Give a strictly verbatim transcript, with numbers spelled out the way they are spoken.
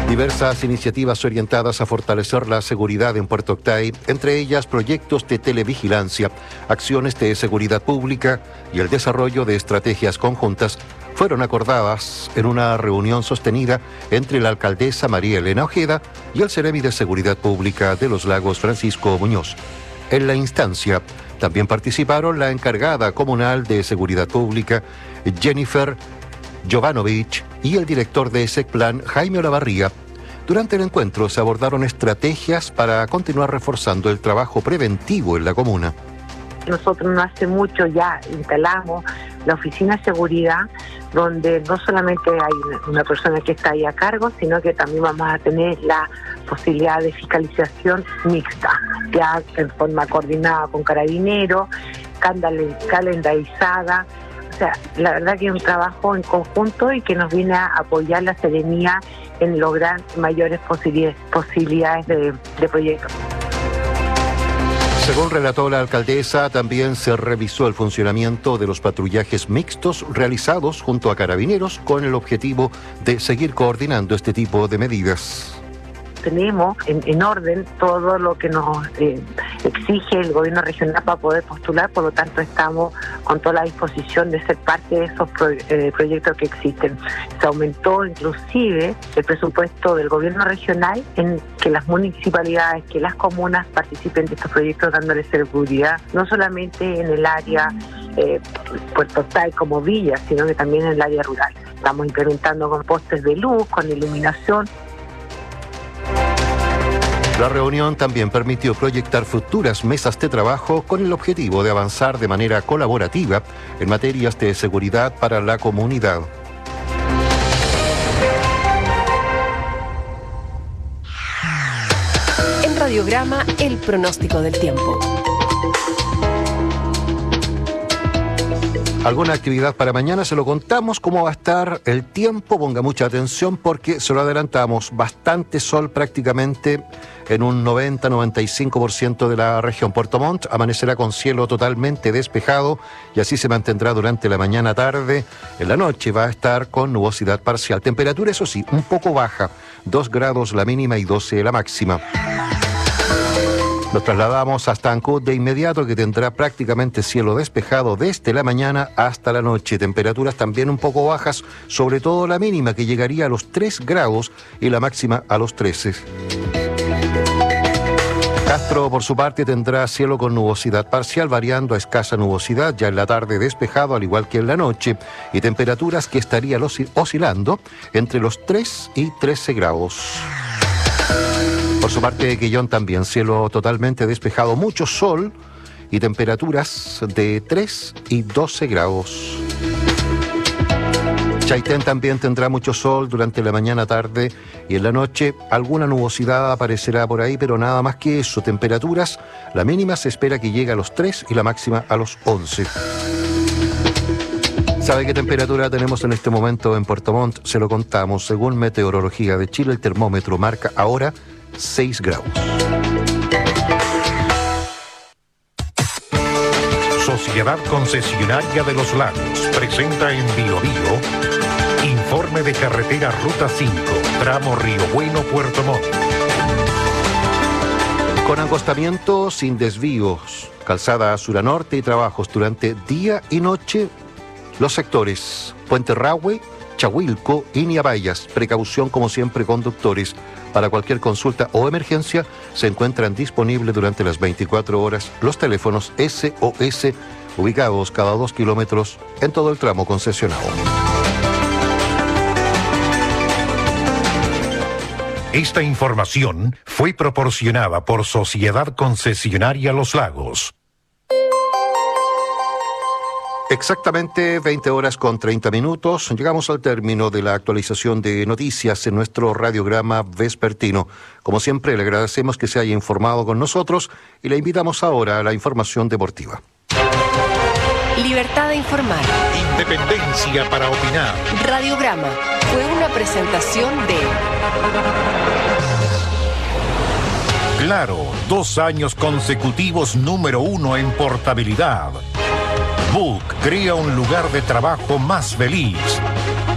Diversas iniciativas orientadas a fortalecer la seguridad en Puerto Octay, entre ellas proyectos de televigilancia, acciones de seguridad pública y el desarrollo de estrategias conjuntas, fueron acordadas en una reunión sostenida entre la alcaldesa María Elena Ojeda y el Seremi de Seguridad Pública de Los Lagos, Francisco Muñoz. En la instancia también participaron la encargada comunal de Seguridad Pública, Jennifer Jovanovic, y el director de SECPLAN, Jaime Olavarría. Durante el encuentro se abordaron estrategias para continuar reforzando el trabajo preventivo en la comuna. Nosotros no hace mucho ya instalamos la oficina de seguridad, donde no solamente hay una persona que está ahí a cargo, sino que también vamos a tener la posibilidad de fiscalización mixta, ya en forma coordinada con Carabineros, calendarizada. O sea, la verdad que es un trabajo en conjunto y que nos viene a apoyar la Seremía en lograr mayores posibilidades de, de proyectos. Según relató la alcaldesa, también se revisó el funcionamiento de los patrullajes mixtos realizados junto a Carabineros con el objetivo de seguir coordinando este tipo de medidas. Tenemos en, en orden todo lo que nos eh, exige el gobierno regional para poder postular, por lo tanto estamos con toda la disposición de ser parte de esos pro, eh, proyectos que existen. Se aumentó inclusive el presupuesto del gobierno regional en que las municipalidades, que las comunas participen de estos proyectos dándole seguridad, no solamente en el área eh, Puerto Octay como villa, sino que también en el área rural. Estamos incrementando con postes de luz, con iluminación. La reunión también permitió proyectar futuras mesas de trabajo con el objetivo de avanzar de manera colaborativa en materias de seguridad para la comunidad. En Radiograma, el pronóstico del tiempo. Alguna actividad para mañana, se lo contamos cómo va a estar el tiempo. Ponga mucha atención porque se lo adelantamos. Bastante sol prácticamente en un noventa a noventa y cinco por ciento de la región. Puerto Montt amanecerá con cielo totalmente despejado y así se mantendrá durante la mañana tarde. En la noche va a estar con nubosidad parcial. Temperatura, eso sí, un poco baja. dos grados la mínima y doce la máxima. Nos trasladamos hasta Ancud de inmediato, que tendrá prácticamente cielo despejado desde la mañana hasta la noche. Temperaturas también un poco bajas, sobre todo la mínima, que llegaría a los tres grados y la máxima a los trece. Castro, por su parte, tendrá cielo con nubosidad parcial, variando a escasa nubosidad, ya en la tarde despejado, al igual que en la noche, y temperaturas que estarían oscilando entre los tres y trece grados. Por su parte, Quillón también, cielo totalmente despejado, mucho sol y temperaturas de tres y doce grados. Chaitén también tendrá mucho sol durante la mañana, tarde y en la noche. Alguna nubosidad aparecerá por ahí, pero nada más que eso. Temperaturas, la mínima se espera que llegue a los tres y la máxima a los once. ¿Sabe qué temperatura tenemos en este momento en Puerto Montt? Se lo contamos. Según Meteorología de Chile, el termómetro marca ahora seis grados. Sociedad Concesionaria de Los Lagos presenta en Bio Bio informe de carretera Ruta cinco, tramo Río Bueno, Puerto Montt. Con acostamiento sin desvíos, calzada sur a norte y trabajos durante día y noche. Los sectores Puente Rahue, Chahuilco y Niapayas. Precaución, como siempre, conductores. Para cualquier consulta o emergencia se encuentran disponibles durante las veinticuatro horas los teléfonos S O S ubicados cada dos kilómetros en todo el tramo concesionado. Esta información fue proporcionada por Sociedad Concesionaria Los Lagos. Exactamente veinte horas con treinta minutos. Llegamos al término de la actualización de noticias en nuestro radiograma vespertino. Como siempre, le agradecemos que se haya informado con nosotros y le invitamos ahora a la información deportiva. Libertad de informar. Independencia para opinar. Radiograma fue una presentación de... Claro, dos años consecutivos número uno en portabilidad. Book crea un lugar de trabajo más feliz.